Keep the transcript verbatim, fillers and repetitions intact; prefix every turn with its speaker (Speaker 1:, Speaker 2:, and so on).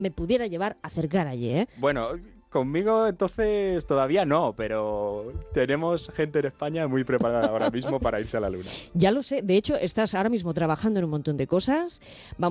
Speaker 1: me pudiera llevar a hacer Garage, ¿eh?
Speaker 2: Bueno, conmigo entonces todavía no, pero tenemos gente en España muy preparada ahora mismo para irse a la Luna.
Speaker 1: Ya lo sé, de hecho estás ahora mismo trabajando en un montón de cosas. Vamos